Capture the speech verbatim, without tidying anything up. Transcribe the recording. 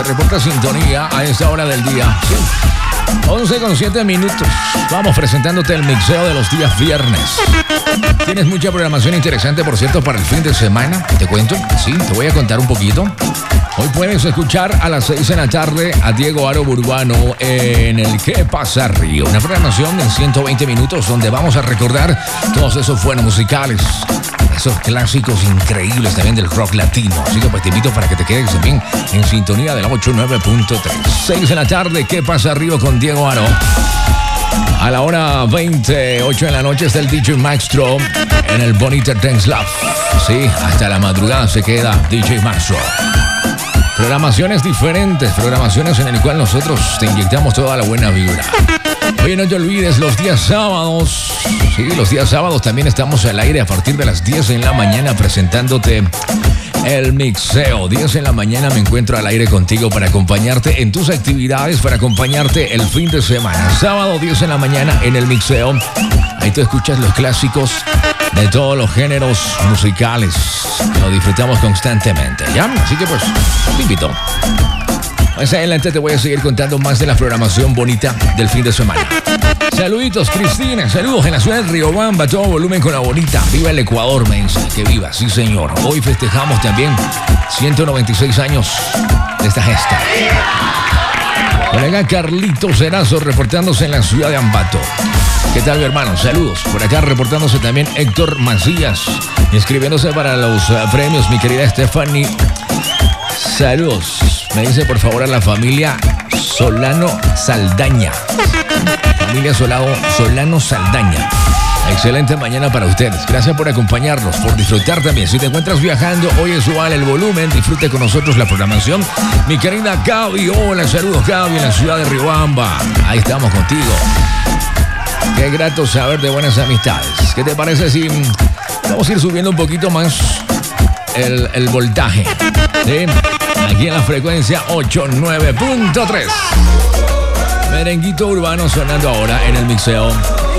se reporta sintonía a esta hora del día. Sí. once con siete minutos. Vamos presentándote el mixeo de los días viernes. Tienes mucha programación interesante, por cierto, para el fin de semana. ¿Te cuento? Sí, te voy a contar un poquito. Hoy puedes escuchar a las seis de la tarde a Diego Aro Urbano en el ¿Qué pasa Río? Una programación en ciento veinte minutos donde vamos a recordar todos esos buenos musicales, esos clásicos increíbles también del rock latino. Así que pues te invito para que te quedes también en sintonía de la ochenta y nueve punto tres. seis de la tarde, ¿Qué pasa Río? Con Diego Aro. A la hora veintiocho de la noche está el D J Maxtro en el Bonita Dance Lab. Sí, hasta la madrugada se queda D J Maxtro. Programaciones diferentes, programaciones en el cual nosotros te inyectamos toda la buena vibra. Oye, no te olvides, los días sábados, sí, los días sábados también estamos al aire a partir de las diez en la mañana presentándote el mixeo. diez en la mañana me encuentro al aire contigo para acompañarte en tus actividades, para acompañarte el fin de semana. Sábado, diez en la mañana en el mixeo. Ahí tú escuchas los clásicos de todos los géneros musicales. Lo disfrutamos constantemente, ¿ya? Así que pues, te invito. Más adelante te voy a seguir contando más de la programación bonita del fin de semana. Saluditos, Cristina. Saludos en la ciudad de Riobamba. Todo volumen con la bonita. Viva el Ecuador, me dice. Que viva, sí señor. Hoy festejamos también ciento noventa y seis años de esta gesta. Colega Carlitos Erazo reportándose en la ciudad de Ambato. ¿Qué tal, mi hermano? Saludos. Por acá reportándose también Héctor Macías, inscribiéndose para los uh, premios, mi querida Stephanie. Saludos. Me dice por favor a la familia Solano Saldaña. Familia Solano, Solano Saldaña. Excelente mañana para ustedes. Gracias por acompañarnos, por disfrutar también. Si te encuentras viajando, hoy es igual el volumen. Disfrute con nosotros la programación. Mi querida Gaby, hola, saludos Gaby en la ciudad de Riobamba. Ahí estamos contigo. Qué grato saber de buenas amistades. ¿Qué te parece si vamos a ir subiendo un poquito más el, el voltaje? ¿Sí? Aquí en la frecuencia ochenta y nueve punto tres. Merenguito urbano sonando ahora en el mixeo.